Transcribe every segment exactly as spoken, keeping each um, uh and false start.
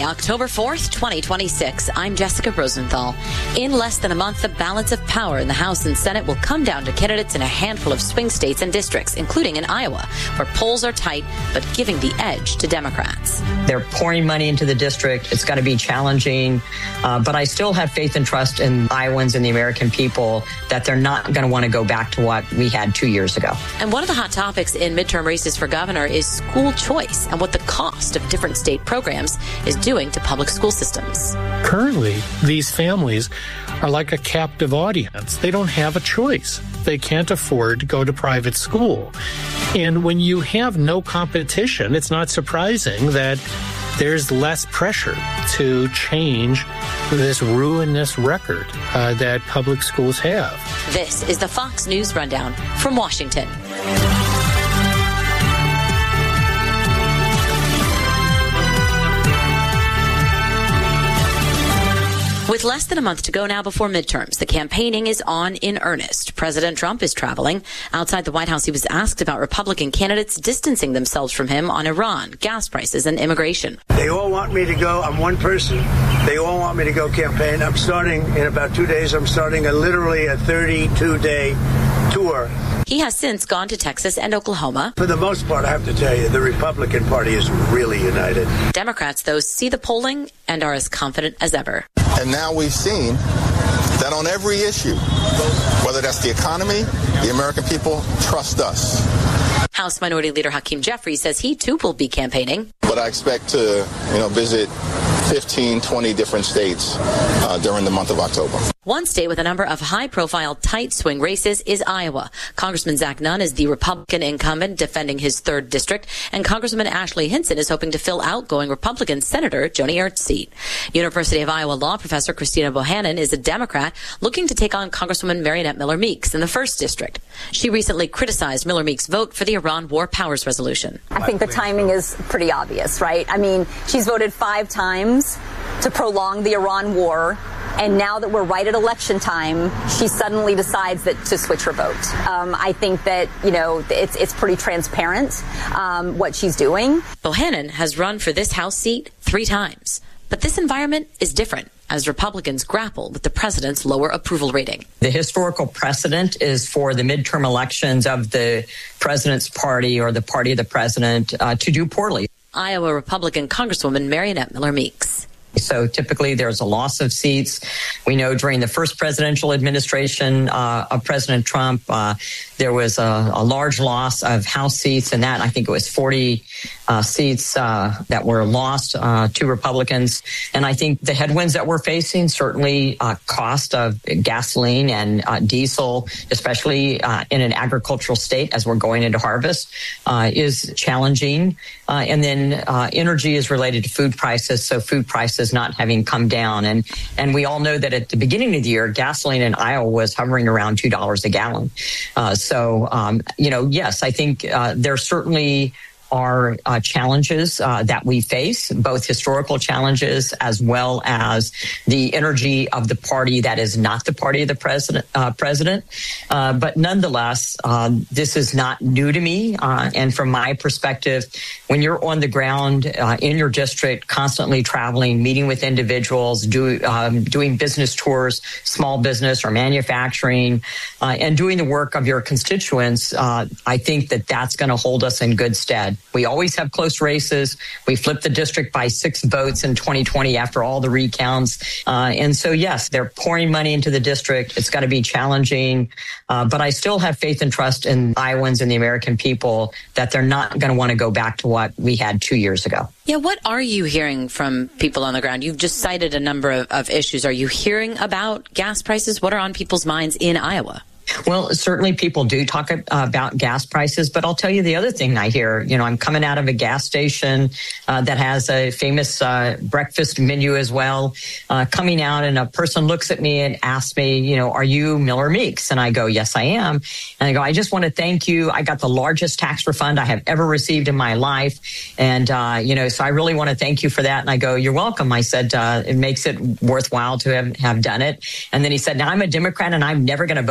October fourth, twenty twenty-six. I'm Jessica Rosenthal. In less than a month, the balance of power in the House and Senate will come down to candidates in a handful of swing states and districts, including in Iowa, where polls are tight, but giving the edge to Democrats. They're pouring money into the district. It's going to be challenging, uh, but I still have faith and trust in Iowans and the American people that they're not going to want to go back to what we had two years ago. And one of the hot topics in midterm races for governor is school choice and what the cost of different state programs is doing to public school systems. Currently, these families are like a captive audience. They don't have a choice. They can't afford to go to private school. And when you have no competition, it's not surprising that there's less pressure to change this ruinous record uh, that public schools have. This is the Fox News Rundown from Washington. With less than a month to go now before midterms, the campaigning is on in earnest. President Trump is traveling. Outside the White House, he was asked about Republican candidates distancing themselves from him on Iran, gas prices, and immigration. They all want me to go. I'm one person. They all want me to go campaign. I'm starting in about two days. I'm starting a literally a thirty-two day tour. He has since gone to Texas and Oklahoma. For the most part, I have to tell you, the Republican Party is really united. Democrats, though, see the polling and are as confident as ever. And now we've seen that on every issue, whether that's the economy, the American people trust us. House Minority Leader Hakeem Jeffries says he, too, will be campaigning. But I expect to, you know, visit fifteen, twenty different states uh, during the month of October. One state with a number of high-profile, tight swing races is Iowa. Congressman Zach Nunn is the Republican incumbent defending his third district, and Congresswoman Ashley Hinson is hoping to fill outgoing Republican Senator Joni Ernst's seat. University of Iowa law professor Christina Bohannon is a Democrat looking to take on Congresswoman Mariannette Miller Meeks in the first district. She recently criticized Miller Meeks' vote for the Iran War Powers Resolution. I think the timing is pretty obvious, right? I mean, she's voted five times to prolong the Iran war. And now that we're right at election time, she suddenly decides that to switch her vote. Um, I think that, you know, it's it's pretty transparent um, what she's doing. Bohannon has run for this House seat three times. But this environment is different as Republicans grapple with the president's lower approval rating. The historical precedent is for the midterm elections of the president's party or the party of the president uh, to do poorly. Iowa Republican Congresswoman Mariannette Miller Meeks. So typically there's a loss of seats. We know during the first presidential administration uh, of President Trump, uh, there was a, a large loss of House seats, and that I think it was forty uh, seats uh, that were lost uh, to Republicans. And I think the headwinds that we're facing, certainly uh, cost of gasoline and uh, diesel, especially uh, in an agricultural state as we're going into harvest, uh, is challenging. Uh, and then uh, energy is related to food prices, so food prices not having come down. And and we all know that at the beginning of the year, gasoline in Iowa was hovering around two dollars a gallon. Uh, so, um, you know, yes, I think uh, there certainly are uh, challenges uh, that we face, both historical challenges as well as the energy of the party that is not the party of the president. Uh, president. Uh, but nonetheless, uh, this is not new to me. Uh, and from my perspective, when you're on the ground uh, in your district, constantly traveling, meeting with individuals, do, um, doing business tours, small business or manufacturing, uh, and doing the work of your constituents, uh, I think that that's going to hold us in good stead. We always have close races. We flipped the district by six votes in twenty twenty after all the recounts. Uh, and so, yes, they're pouring money into the district. It's going to be challenging. Uh, but I still have faith and trust in Iowans and the American people that they're not going to want to go back to what we had two years ago. Yeah, what are you hearing from people on the ground? You've just cited a number of, of issues. Are you hearing about gas prices? What are on people's minds in Iowa? Well, certainly people do talk about gas prices, but I'll tell you the other thing I hear. You know, I'm coming out of a gas station uh, that has a famous uh, breakfast menu as well. Uh, coming out and a person looks at me and asks me, you know, are you Miller Meeks? And I go, yes, I am. And I go, I just want to thank you. I got the largest tax refund I have ever received in my life. And, uh, you know, so I really want to thank you for that. And I go, you're welcome. I said, uh, it makes it worthwhile to have, have done it. And then he said, now I'm a Democrat and I'm never going to vote for you,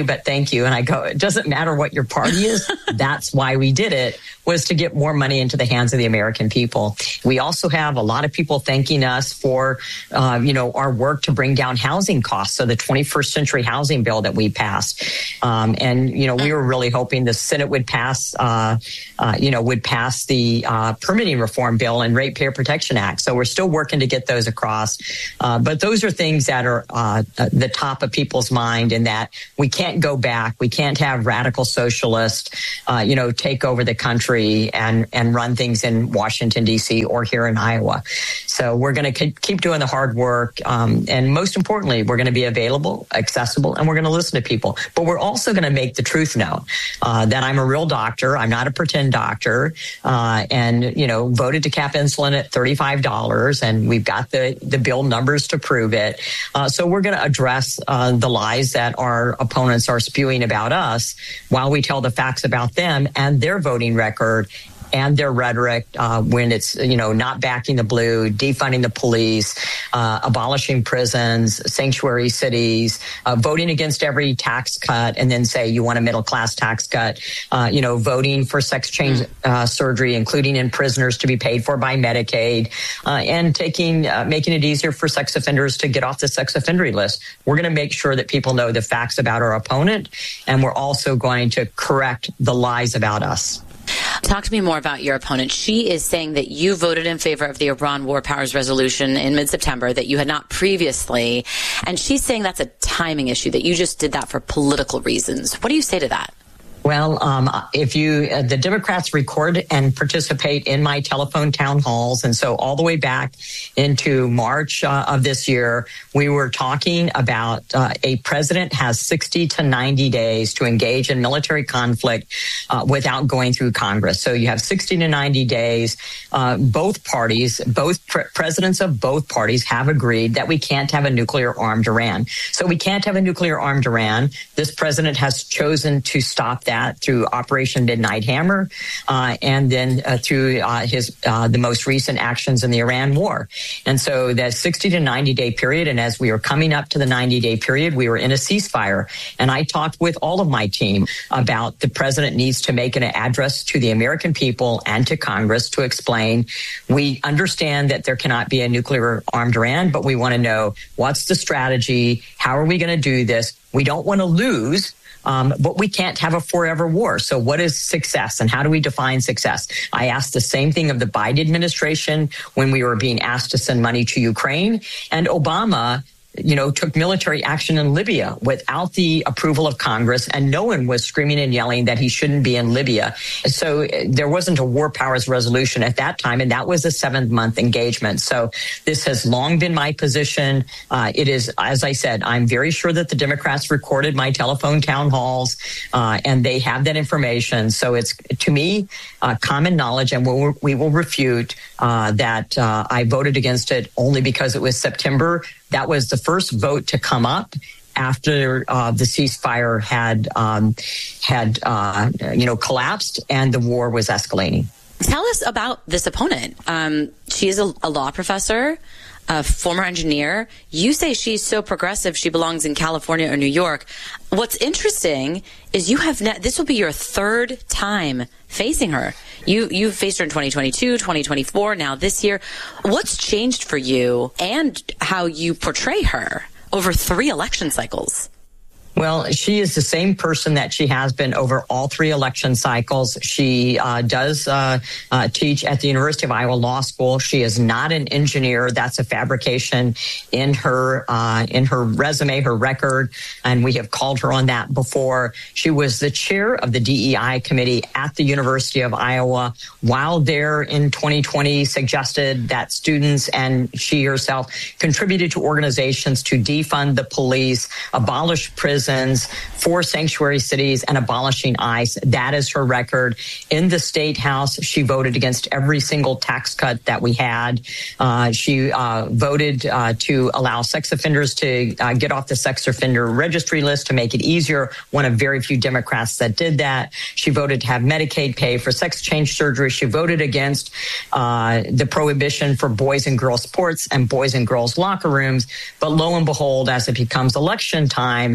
but thank you. And I go, it doesn't matter what your party is. That's why we did it, was to get more money into the hands of the American people. We also have a lot of people thanking us for, uh, you know, our work to bring down housing costs. So the twenty-first century housing bill that we passed. Um, and, you know, we were really hoping the Senate would pass, uh, uh, you know, would pass the uh, permitting reform bill and Ratepayer Protection Act. So we're still working to get those across. Uh, but those are things that are uh, the top of people's mind, and that we can't go back. We can't have radical socialists, uh, you know, take over the country and, and run things in Washington, D C or here in Iowa. So we're going to keep doing the hard work. Um, and most importantly, we're going to be available, accessible, and we're going to listen to people. But we're also going to make the truth known, uh, that I'm a real doctor. I'm not a pretend doctor. Uh, and, you know, voted to cap insulin at thirty-five dollars. And we've got the, the bill numbers to prove it. Uh, so we're going to address uh, the lies that our opponents are spewing about us while we tell the facts about them and their voting record and their rhetoric uh, when it's, you know, not backing the blue, defunding the police, uh, abolishing prisons, sanctuary cities, uh, voting against every tax cut, and then say you want a middle class tax cut, uh, you know, voting for sex change uh, surgery, including in prisoners, to be paid for by Medicaid, uh, and taking, uh, making it easier for sex offenders to get off the sex offender list. We're going to make sure that people know the facts about our opponent, and we're also going to correct the lies about us. Talk to me more about your opponent. She is saying that you voted in favor of the Iran War Powers Resolution in mid-September, that you had not previously. And she's saying that's a timing issue, that you just did that for political reasons. What do you say to that? Well, um, if you, uh, the Democrats record and participate in my telephone town halls. And so all the way back into March uh, of this year, we were talking about uh, a president has sixty to ninety days to engage in military conflict uh, without going through Congress. So you have sixty to ninety days. Uh, both parties, both pre- presidents of both parties have agreed that we can't have a nuclear armed Iran. So we can't have a nuclear armed Iran. This president has chosen to stop that through Operation Midnight Hammer, uh, and then uh, through uh, his uh, the most recent actions in the Iran war. And so that sixty to ninety day period, and as we were coming up to the ninety day period, we were in a ceasefire. And I talked with all of my team about the president needs to make an address to the American people and to Congress to explain, we understand that there cannot be a nuclear armed Iran, but we want to know what's the strategy? How are we going to do this? We don't want to lose. Um, but we can't have a forever war. So what is success, and how do we define success? I asked the same thing of the Biden administration when we were being asked to send money to Ukraine, and Obama, you know, took military action in Libya without the approval of Congress, and no one was screaming and yelling that he shouldn't be in Libya. So there wasn't a war powers resolution at that time, and that was a seven-month engagement. So this has long been my position. Uh, it is, as I said, I'm very sure that the Democrats recorded my telephone town halls, uh, and they have that information. So it's, to me, uh, common knowledge, and we'll, we will refute uh, that uh, I voted against it only because it was September. That was the first vote to come up after uh, the ceasefire had um, had uh, you know collapsed and the war was escalating. Tell us about this opponent. Um, she is a, a law professor, a former engineer. You say she's so progressive she belongs in California or New York. What's interesting is you have ne- this will be your third time facing her. You you faced her in twenty twenty-two, twenty twenty-four, now this year. What's changed for you and how you portray her over three election cycles? Well, she is the same person that she has been over all three election cycles. She uh, does uh, uh, teach at the University of Iowa Law School. She is not an engineer. That's a fabrication in her uh, in her resume, her record, and we have called her on that before. She was the chair of the D E I committee at the University of Iowa while there in twenty twenty, suggested that students and she herself contributed to organizations to defund the police, abolish prisons, for sanctuary cities, and abolishing ICE. That is her record. In the state house, she voted against every single tax cut that we had. Uh, she uh, voted uh, to allow sex offenders to uh, get off the sex offender registry list to make it easier. One of very few Democrats that did that. She voted to have Medicaid pay for sex change surgery. She voted against uh, the prohibition for boys and girls sports and boys and girls locker rooms. But lo and behold, as it becomes election time and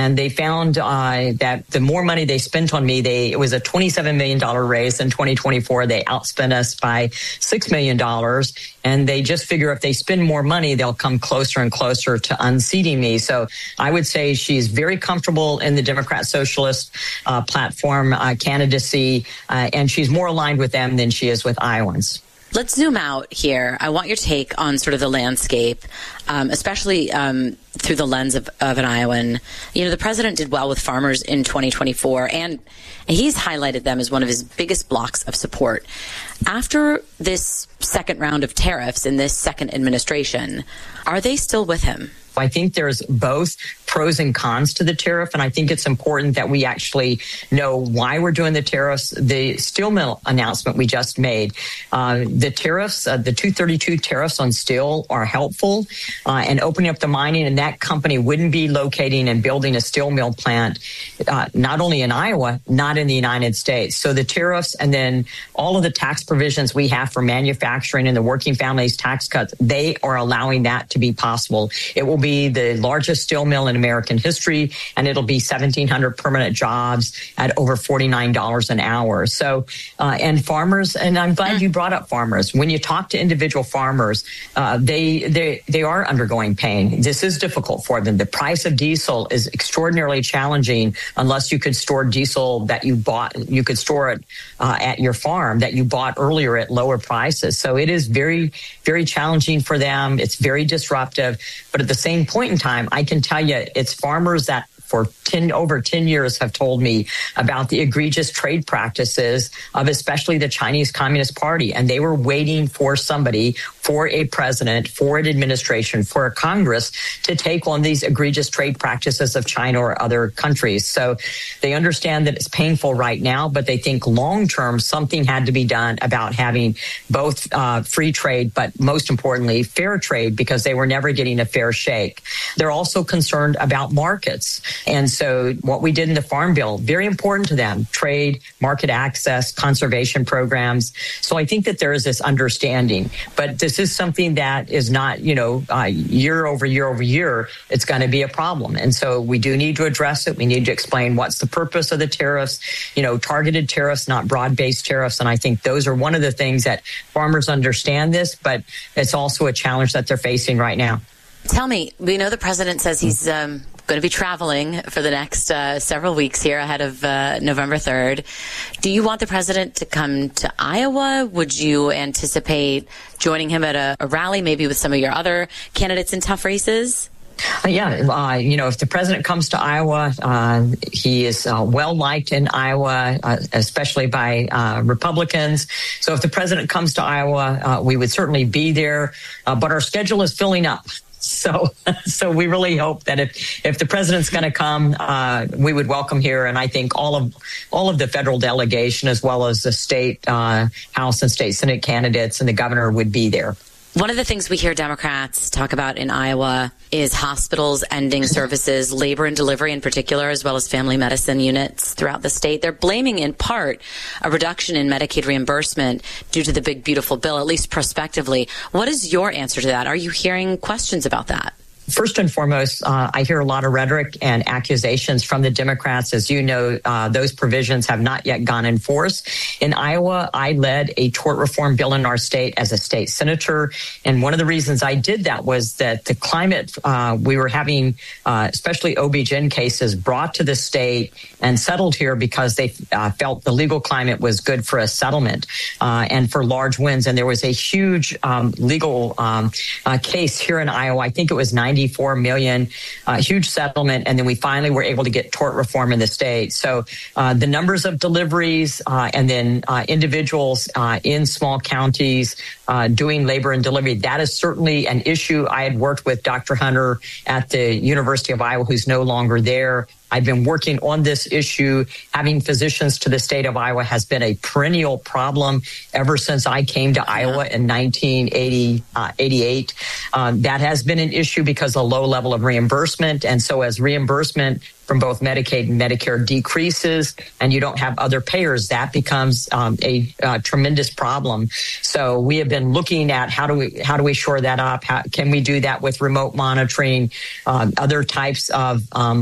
and they found uh, that the more money they spent on me, they it was a twenty-seven million dollars raise in twenty twenty-four. They outspent us by six million dollars, and they just figure if they spend more money, they'll come closer and closer to unseating me. So I would say she's very comfortable in the Democrat Socialist uh, platform uh, candidacy, uh, and she's more aligned with them than she is with Iowans. Let's zoom out here. I want your take on sort of the landscape, um, especially um, through the lens of, of an Iowan. You know, the president did well with farmers in twenty twenty-four, and he's highlighted them as one of his biggest blocks of support. After this second round of tariffs in this second administration, are they still with him? I think there's both pros and cons to the tariff, and I think it's important that we actually know why we're doing the tariffs. The steel mill announcement we just made, uh, the tariffs, uh, the two thirty-two tariffs on steel are helpful, uh, and opening up the mining, and that company wouldn't be locating and building a steel mill plant, uh, not only in Iowa, not in the United States. So the tariffs and then all of the tax provisions we have for manufacturing and the working families tax cuts, they are allowing that to be possible. It will be be the largest steel mill in American history, and it'll be seventeen hundred permanent jobs at over forty-nine dollars an hour. So, uh, and farmers, and I'm glad you brought up farmers. When you talk to individual farmers, uh, they they they are undergoing pain. This is difficult for them. The price of diesel is extraordinarily challenging unless you could store diesel that you bought, you could store it uh, at your farm that you bought earlier at lower prices. So it is very, very challenging for them. It's very disruptive, but at the same point in time, I can tell you it's farmers that for ten, over ten years have told me about the egregious trade practices of especially the Chinese Communist Party. And they were waiting for somebody, for a president, for an administration, for a Congress to take on these egregious trade practices of China or other countries. So they understand that it's painful right now, but they think long term something had to be done about having both uh, free trade, but most importantly, fair trade, because they were never getting a fair shake. They're also concerned about markets. And so what we did in the Farm Bill, very important to them, trade, market access, conservation programs. So I think that there is this understanding, but this is something that is not, you know, uh, year over year over year, it's going to be a problem. And so we do need to address it. We need to explain what's the purpose of the tariffs, you know, targeted tariffs, not broad-based tariffs. And I think those are one of the things that farmers understand this, but it's also a challenge that they're facing right now. Tell me, we know the president says he's um, going to be traveling for the next uh, several weeks here ahead of uh, November third. Do you want the president to come to Iowa? Would you anticipate joining him at a, a rally, maybe with some of your other candidates in tough races? Uh, yeah, uh, you know, if the president comes to Iowa, uh, he is uh, well liked in Iowa, uh, especially by uh, Republicans. So if the president comes to Iowa, uh, we would certainly be there. Uh, but our schedule is filling up. So, so we really hope that if, if the president's going to come, uh, we would welcome here. And I think all of all of the federal delegation, as well as the state uh, House and state Senate candidates and the governor, would be there. One of the things we hear Democrats talk about in Iowa is hospitals ending services, labor and delivery in particular, as well as family medicine units throughout the state. They're blaming in part a reduction in Medicaid reimbursement due to the big, beautiful bill, at least prospectively. What is your answer to that? Are you hearing questions about that? First and foremost, uh, I hear a lot of rhetoric and accusations from the Democrats. As you know, uh, those provisions have not yet gone in force. In Iowa, I led a tort reform bill in our state as a state senator. And one of the reasons I did that was that the climate, uh, we were having, uh, especially O B G Y N cases brought to the state and settled here because they uh, felt the legal climate was good for a settlement uh, and for large wins. And there was a huge um, legal um, uh, case here in Iowa. I think it was ninety-four million, uh, huge settlement. And then we finally were able to get tort reform in the state. So uh, the numbers of deliveries uh, and then uh, individuals uh, in small counties uh, doing labor and delivery, that is certainly an issue. I had worked with Doctor Hunter at the University of Iowa, who's no longer there. I've been working on this issue. Having physicians to the state of Iowa has been a perennial problem ever since I came to Iowa in nineteen eighty-eight. Um, that has been an issue because of the low level of reimbursement. And so as reimbursement from both Medicaid and Medicare decreases and you don't have other payers, that becomes um, a uh, tremendous problem. So we have been looking at how do we how do we shore that up? How can we do that with remote monitoring, um, other types of um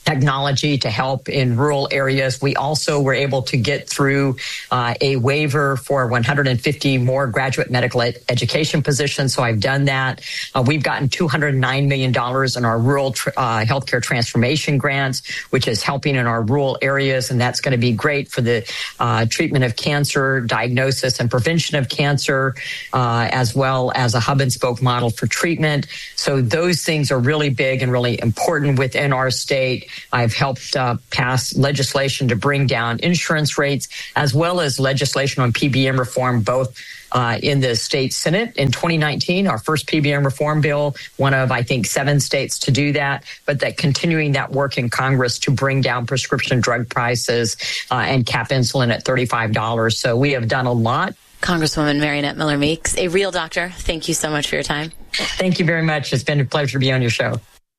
technology to help in rural areas. We also were able to get through uh, a waiver for one hundred fifty more graduate medical ed- education positions. So I've done that. Uh, we've gotten two hundred nine million dollars in our rural tr- uh, healthcare transformation grants, which is helping in our rural areas. And that's going to be great for the uh, treatment of cancer, diagnosis and prevention of cancer, uh, as well as a hub and spoke model for treatment. So those things are really big and really important within our state. I've helped uh, pass legislation to bring down insurance rates, as well as legislation on P B M reform, both uh, in the state Senate in twenty nineteen, our first P B M reform bill, one of, I think, seven states to do that, but that continuing that work in Congress to bring down prescription drug prices uh, and cap insulin at thirty-five dollars. So we have done a lot. Congresswoman Mariannette Miller Meeks, a real doctor, thank you so much for your time. Thank you very much. It's been a pleasure to be on your show.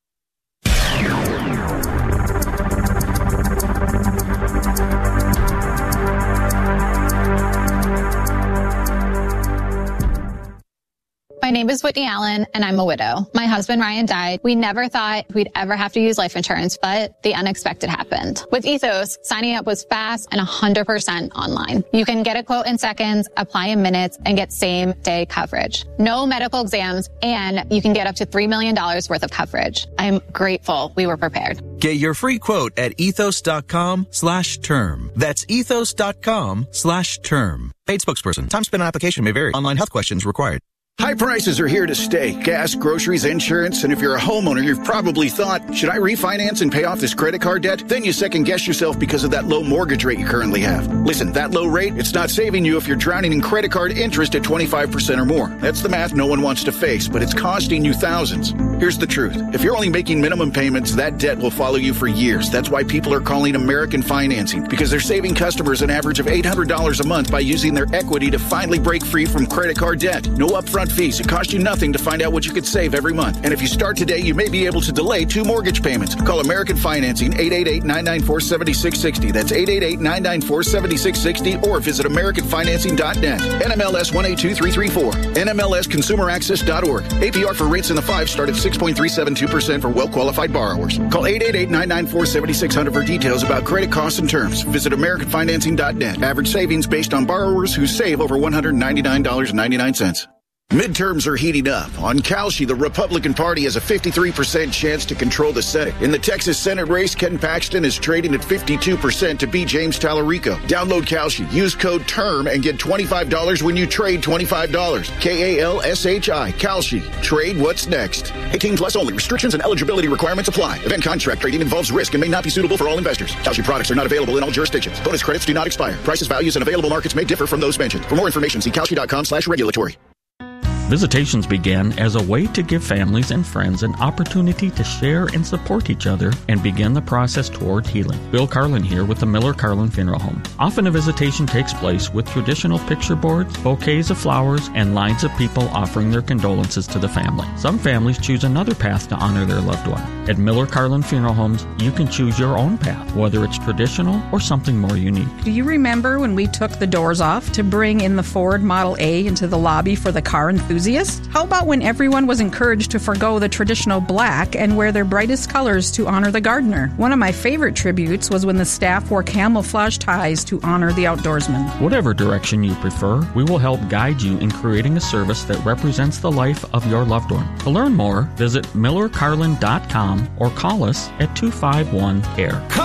My name is Whitney Allen, and I'm a widow. My husband, Ryan, died. We never thought we'd ever have to use life insurance, but the unexpected happened. With Ethos, signing up was fast and one hundred percent online. You can get a quote in seconds, apply in minutes, and get same-day coverage. No medical exams, and you can get up to three million dollars worth of coverage. I'm grateful we were prepared. Get your free quote at ethos.com slash term. That's ethos.com slash term. Paid spokesperson. Time spent on application may vary. Online health questions required. High prices are here to stay. Gas, groceries, insurance, and if you're a homeowner, you've probably thought, should I refinance and pay off this credit card debt? Then you second guess yourself because of that low mortgage rate you currently have. Listen, that low rate, it's not saving you if you're drowning in credit card interest at twenty-five percent or more. That's the math no one wants to face, but it's costing you thousands. Here's the truth. If you're only making minimum payments, that debt will follow you for years. That's why people are calling American Financing, because they're saving customers an average of eight hundred dollars a month by using their equity to finally break free from credit card debt. No upfront fees. It costs you nothing to find out what you could save every month. And if you start today, you may be able to delay two mortgage payments. Call American Financing, eight eight eight, nine nine four, seven six six zero. That's eight eight eight, nine nine four, seven six six zero, or visit american financing dot net. N M L S one eight two three three four. N M L S consumer access dot org. A P R for rates in the five start at six point three seven two percent for well-qualified borrowers. Call eight eight eight, nine nine four, seven six zero zero for details about credit costs and terms. Visit american financing dot net. Average savings based on borrowers who save over one hundred ninety-nine dollars and ninety-nine cents. Midterms are heating up. On Kalshi, the Republican Party has a fifty-three percent chance to control the Senate. In the Texas Senate race, Ken Paxton is trading at fifty-two percent to beat James Tallarico. Download Kalshi, use code TERM, and get twenty-five dollars when you trade twenty-five dollars. K A L S H I, Kalshi. Trade what's next. eighteen plus only. Restrictions and eligibility requirements apply. Event contract trading involves risk and may not be suitable for all investors. Kalshi products are not available in all jurisdictions. Bonus credits do not expire. Prices, values, and available markets may differ from those mentioned. For more information, see kalshi.com slash regulatory. Visitations began as a way to give families and friends an opportunity to share and support each other and begin the process toward healing. Bill Carlin here with the Miller Carlin Funeral Home. Often a visitation takes place with traditional picture boards, bouquets of flowers, and lines of people offering their condolences to the family. Some families choose another path to honor their loved one. At Miller Carlin Funeral Homes, you can choose your own path, whether it's traditional or something more unique. Do you remember when we took the doors off to bring in the Ford Model A into the lobby for the car enthusiast? How about when everyone was encouraged to forgo the traditional black and wear their brightest colors to honor the gardener? One of my favorite tributes was when the staff wore camouflage ties to honor the outdoorsman. Whatever direction you prefer, we will help guide you in creating a service that represents the life of your loved one. To learn more, visit miller carlin dot com or call us at two five one C A R E.